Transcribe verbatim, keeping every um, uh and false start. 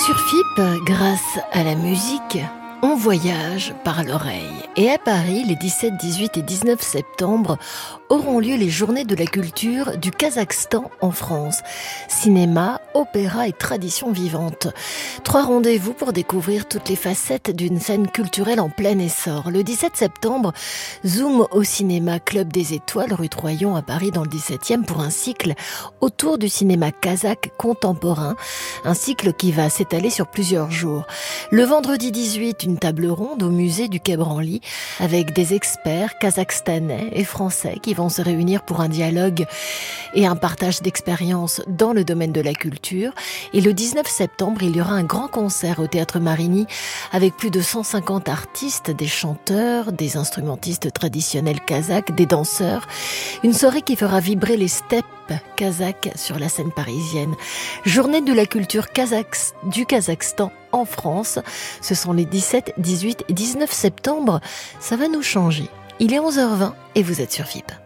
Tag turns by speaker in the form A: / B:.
A: Sur F I P, grâce à la musique, on voyage par l'oreille. Et à Paris, les dix-sept, dix-huit et dix-neuf septembre, auront lieu les Journées de la culture du Kazakhstan en France. Cinéma, opéra et tradition vivante. Trois rendez-vous pour découvrir toutes les facettes d'une scène culturelle en plein essor. Le dix-sept septembre, zoom au cinéma Club des Étoiles, rue Troyon à Paris dans le dix-septième pour un cycle autour du cinéma kazakh contemporain. Un cycle qui va s'étaler sur plusieurs jours. Le vendredi dix-huit, une table ronde au musée du Quai Branly avec des experts kazakhstanais et français qui vont se réunir pour un dialogue et un partage d'expériences dans le domaine de la culture. Et le dix-neuf septembre, il y aura un grand concert au Théâtre Marigny avec plus de cent cinquante artistes, des chanteurs, des instrumentistes traditionnels kazakhs, des danseurs. Une soirée qui fera vibrer les steppes kazakhs sur la scène parisienne. Journée de la culture kazakh du Kazakhstan en France. Ce sont les dix-sept, dix-huit et dix-neuf septembre. Ça va nous changer. Il est onze heures vingt et vous êtes sur F I P.